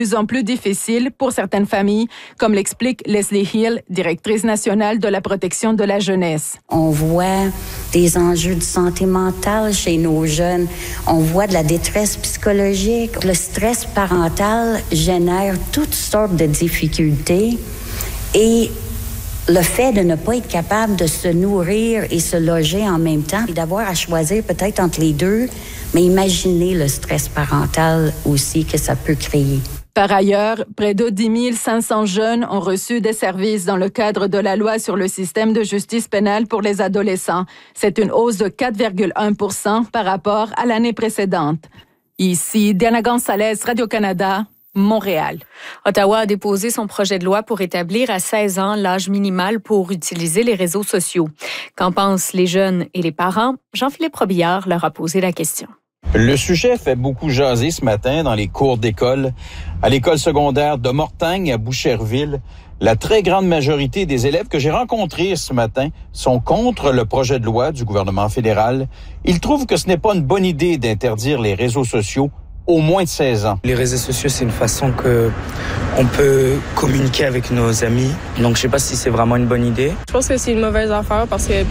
plus en plus difficile pour certaines familles, comme l'explique Leslie Hill, directrice nationale de la protection de la jeunesse. On voit des enjeux de santé mentale chez nos jeunes. On voit de la détresse psychologique. Le stress parental génère toutes sortes de difficultés et le fait de ne pas être capable de se nourrir et se loger en même temps et d'avoir à choisir peut-être entre les deux, mais imaginez le stress parental aussi que ça peut créer. Par ailleurs, près de 10 500 jeunes ont reçu des services dans le cadre de la loi sur le système de justice pénale pour les adolescents. C'est une hausse de 4,1 % par rapport à l'année précédente. Ici, Diana Gonzalez, Radio-Canada, Montréal. Ottawa a déposé son projet de loi pour établir à 16 ans l'âge minimal pour utiliser les réseaux sociaux. Qu'en pensent les jeunes et les parents? Jean-Philippe Robillard leur a posé la question. Le sujet fait beaucoup jaser ce matin dans les cours d'école. À l'école secondaire de Mortagne à Boucherville, la très grande majorité des élèves que j'ai rencontrés ce matin sont contre le projet de loi du gouvernement fédéral. Ils trouvent que ce n'est pas une bonne idée d'interdire les réseaux sociaux au moins de 16 ans. Les réseaux sociaux, c'est une façon on peut communiquer avec nos amis. Donc, je sais pas si c'est vraiment une bonne idée. Je pense que c'est une mauvaise affaire parce que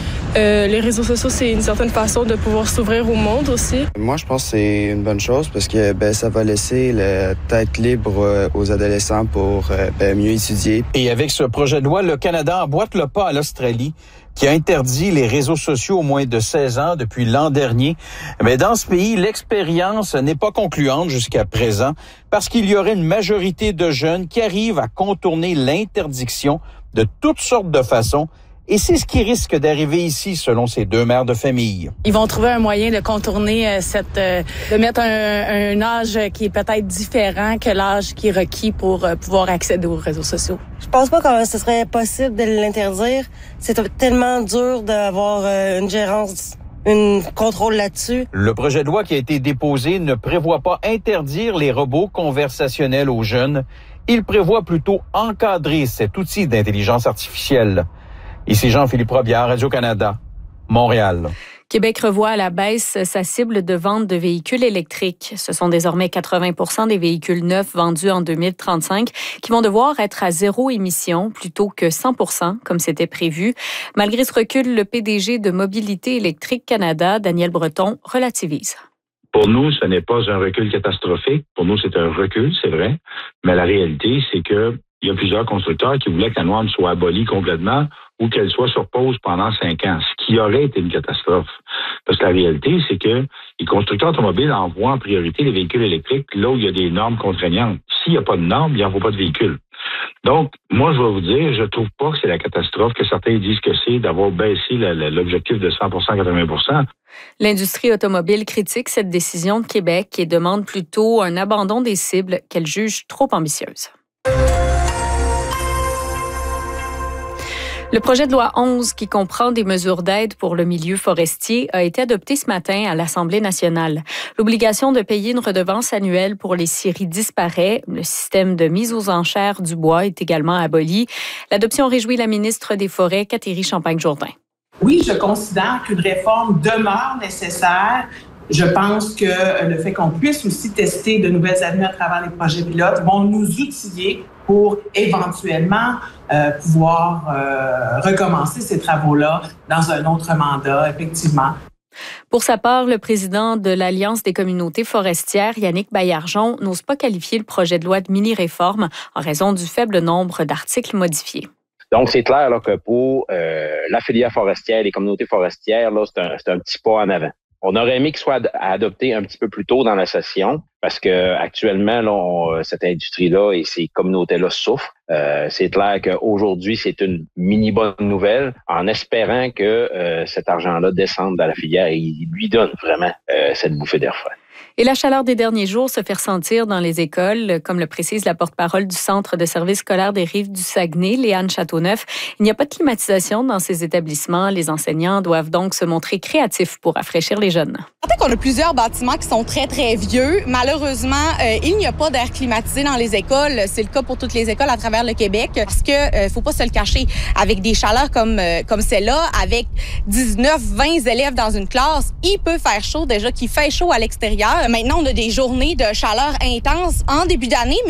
les réseaux sociaux, c'est une certaine façon de pouvoir s'ouvrir au monde aussi. Moi, je pense que c'est une bonne chose parce que ça va laisser la tête libre aux adolescents pour mieux étudier. Et avec ce projet de loi, le Canada emboîte le pas à l'Australie, qui a interdit les réseaux sociaux aux moins de 16 ans depuis l'an dernier. Mais dans ce pays, l'expérience n'est pas concluante jusqu'à présent parce qu'il y aurait une majorité de jeunes qui arrivent à contourner l'interdiction de toutes sortes de façons. Et c'est ce qui risque d'arriver ici, selon ces deux mères de famille. Ils vont trouver un moyen de contourner de mettre un âge qui est peut-être différent que l'âge qui est requis pour pouvoir accéder aux réseaux sociaux. Je pense pas que ce serait possible de l'interdire. C'est tellement dur d'avoir une gérance, un contrôle là-dessus. Le projet de loi qui a été déposé ne prévoit pas interdire les robots conversationnels aux jeunes. Il prévoit plutôt encadrer cet outil d'intelligence artificielle. Ici Jean-Philippe Robillard, Radio-Canada, Montréal. Québec revoit à la baisse sa cible de vente de véhicules électriques. Ce sont désormais 80 % des véhicules neufs vendus en 2035 qui vont devoir être à zéro émission plutôt que 100 % comme c'était prévu. Malgré ce recul, le PDG de Mobilité électrique Canada, Daniel Breton, relativise. Pour nous, ce n'est pas un recul catastrophique. Pour nous, c'est un recul, c'est vrai. Mais la réalité, c'est que il y a plusieurs constructeurs qui voulaient que la norme soit abolie complètement ou qu'elle soit sur pause pendant 5 ans, ce qui aurait été une catastrophe. Parce que la réalité, c'est que les constructeurs automobiles envoient en priorité les véhicules électriques là où il y a des normes contraignantes. S'il n'y a pas de normes, il n'envoie pas de véhicules. Donc, moi, je vais vous dire, je trouve pas que c'est la catastrophe que certains disent que c'est d'avoir baissé l'objectif de 100 % à 80 %. L'industrie automobile critique cette décision de Québec et demande plutôt un abandon des cibles qu'elle juge trop ambitieuses. Le projet de loi 11, qui comprend des mesures d'aide pour le milieu forestier, a été adopté ce matin à l'Assemblée nationale. L'obligation de payer une redevance annuelle pour les scieries disparaît. Le système de mise aux enchères du bois est également aboli. L'adoption réjouit la ministre des Forêts, Catherine Champagne-Jourdain. Oui, je considère qu'une réforme demeure nécessaire. Je pense que le fait qu'on puisse aussi tester de nouvelles avenues à travers les projets pilotes vont nous outiller pour éventuellement pouvoir recommencer ces travaux-là dans un autre mandat, effectivement. Pour sa part, le président de l'Alliance des communautés forestières, Yannick Baillargeon, n'ose pas qualifier le projet de loi de mini-réforme en raison du faible nombre d'articles modifiés. Donc, c'est clair là, que pour la filière forestière, les communautés forestières, là, c'est un petit pas en avant. On aurait aimé qu'il soit adopté un petit peu plus tôt dans la session parce que actuellement, là, cette industrie-là et ces communautés-là souffrent. C'est clair qu'aujourd'hui, c'est une mini bonne nouvelle en espérant que cet argent-là descende dans la filière et il lui donne vraiment cette bouffée d'air frais. Et la chaleur des derniers jours se fait ressentir dans les écoles, comme le précise la porte-parole du Centre de services scolaires des Rives du Saguenay, Léane Châteauneuf. Il n'y a pas de climatisation dans ces établissements. Les enseignants doivent donc se montrer créatifs pour rafraîchir les jeunes. On a plusieurs bâtiments qui sont très, très vieux. Malheureusement, il n'y a pas d'air climatisé dans les écoles. C'est le cas pour toutes les écoles à travers le Québec. Parce que, faut pas se le cacher, avec des chaleurs comme celle-là, avec 19, 20 élèves dans une classe, il peut faire chaud déjà, qu'il fait chaud à l'extérieur. maintenant, on a des journées de chaleur intense en début d'année,